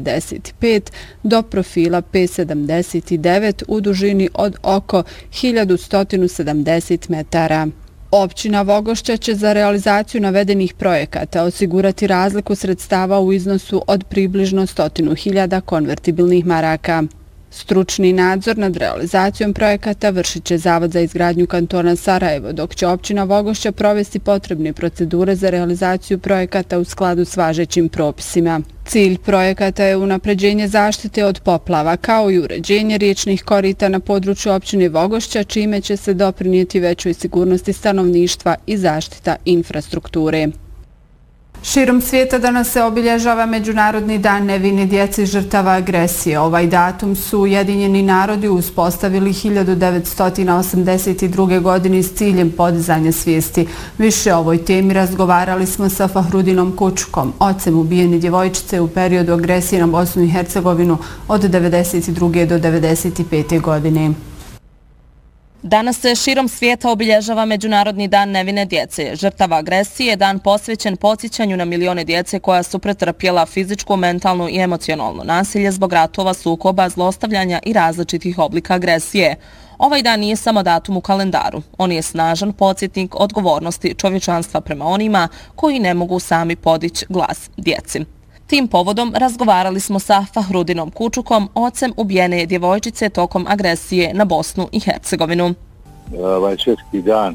P75 do profila P79 u dužini od oko 1170 metara. Općina Vogošća će za realizaciju navedenih projekata osigurati razliku sredstava u iznosu od približno 100.000 konvertibilnih maraka. Stručni nadzor nad realizacijom projekata vršit će Zavod za izgradnju kantona Sarajevo, dok će općina Vogošća provesti potrebne procedure za realizaciju projekata u skladu s važećim propisima. Cilj projekata je unapređenje zaštite od poplava, kao i uređenje riječnih korita na području općine Vogošća, čime će se doprinijeti većoj sigurnosti stanovništva i zaštita infrastrukture. Širom svijeta danas se obilježava Međunarodni dan nevine djece žrtava agresije. Ovaj datum su Ujedinjeni narodi uspostavili 1982. godine s ciljem podizanja svijesti. Više o ovoj temi razgovarali smo sa Fahrudinom Kučukom, ocem ubijene djevojčice u periodu agresije na Bosnu i Hercegovinu od 1992. do 1995. godine. Danas se širom svijeta obilježava Međunarodni dan nevine djece. Žrtava agresije je dan posvećen podsjećanju na milione djece koja su pretrpjela fizičko, mentalno i emocionalno nasilje zbog ratova, sukoba, zlostavljanja i različitih oblika agresije. Ovaj dan nije samo datum u kalendaru. On je snažan podsjetnik odgovornosti čovječanstva prema onima koji ne mogu sami podići glas djeci. Tim povodom razgovarali smo sa Fahrudinom Kučukom, ocem ubijene djevojčice tokom agresije na Bosnu i Hercegovinu. Ovaj svjetski dan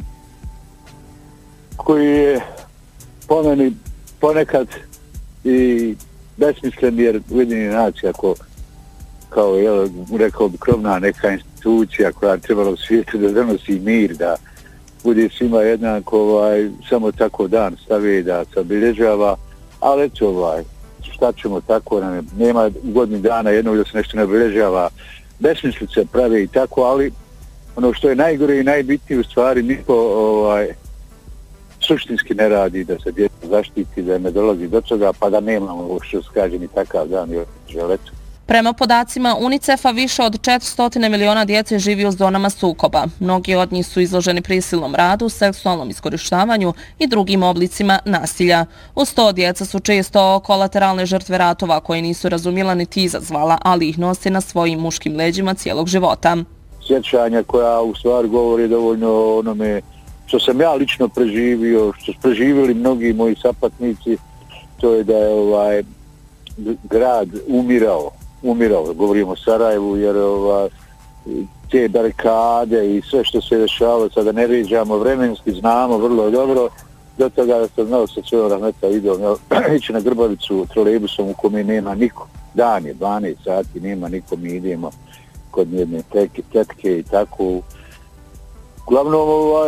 koji je po meni ponekad i besmislen, jer Ujedinjene nacije kao rekao bi krovna neka institucija koja trebala u svijetu da donosi mir, da bude svima jednako, samo tako dan stavi da se obilježava, ali eto šta ćemo tako, nema godini dana jednog da se nešto ne obilježava, besmislice prave i tako, ali ono što je najgore i najbitnije u stvari niko suštinski ne radi da se djeca zaštiti, da ne dolazi do toga, pa da nemamo što se kaže ni takav dan. Prema podacima UNICEF-a više od 400 miliona djece živi u zonama sukoba. Mnogi od njih su izloženi prisilnom radu, seksualnom iskorištavanju i drugim oblicima nasilja. Uz to djeca su često kolateralne žrtve ratova koje nisu razumjela niti izazvala, ali ih nose na svojim muškim leđima cijelog života. Sjećanja koja u stvari govori dovoljno onome što sam ja lično preživio, što su preživjeli mnogi moji sapatnici, to je da je grad umirao, govorimo o Sarajevu, jer te barikade i sve što se dešavalo, sada ne ređamo vremenski, znamo vrlo dobro, do toga da sam znao sa svojom rahmeta idom, ići na Grbavicu trolejbusom u kome nema niko. Dan je 12 sati, nema niko, mi idemo kod jedne tetke i tako. Uglavnom,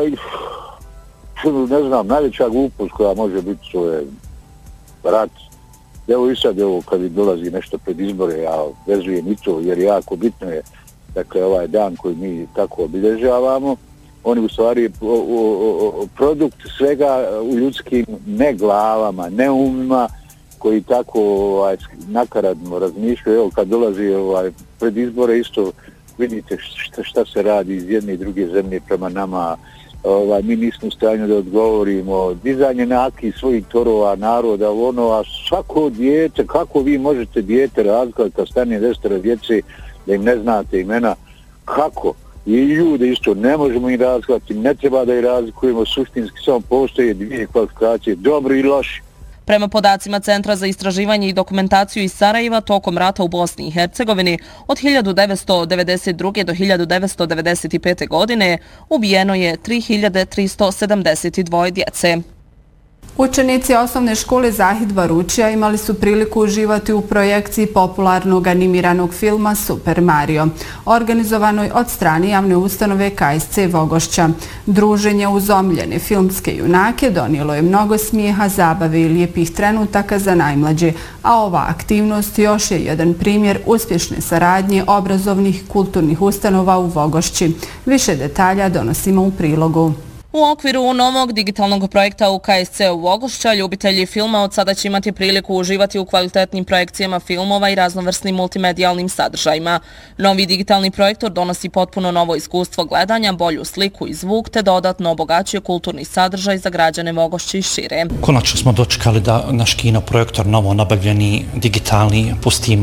ne znam, najveća glupost koja može biti, to je rat. Evo i sad, kad dolazi nešto pred izbore, ja vezujem i to, jer jako bitno je, dakle, ovaj dan koji mi tako obilježavamo, on je u stvari produkt svega u ljudskim ne glavama, ne umima, koji tako nakaradno razmišljaju. Evo, kad dolazi pred izbore, isto vidite šta se radi iz jedne i druge zemlje prema nama. Mi nismo u stanju da odgovorimo, dizanje nekih svojih torova naroda, a svako dijete, kako vi možete dijete razlikovati kad stane 10 djece, da im ne znate imena, kako? I ljude isto ne možemo im razlikovati, ne treba da ih razlikujemo, suštinski samo postoje dvije kvalifikacije, dobri i loši. Prema podacima Centra za istraživanje i dokumentaciju iz Sarajeva, tokom rata u Bosni i Hercegovini od 1992. do 1995. godine ubijeno je 3372 djece. Učenici osnovne škole Zahid Baručija imali su priliku uživati u projekciji popularnog animiranog filma Super Mario, organizovanoj od strane javne ustanove KSC Vogošća. Druženje uz omiljene filmske junake donijelo je mnogo smijeha, zabave i lijepih trenutaka za najmlađe, a ova aktivnost još je jedan primjer uspješne saradnje obrazovnih kulturnih ustanova u Vogošći. Više detalja donosimo u prilogu. U okviru novog digitalnog projekta u KSC-u Vogošća, ljubitelji filma od sada će imati priliku uživati u kvalitetnim projekcijama filmova i raznovrsnim multimedijalnim sadržajima. Novi digitalni projektor donosi potpuno novo iskustvo gledanja, bolju sliku i zvuk, te dodatno obogaćuje kulturni sadržaj za građane Vogošće i šire. Konačno smo dočekali da naš kino projektor novo nabavljeni digitalni pustimo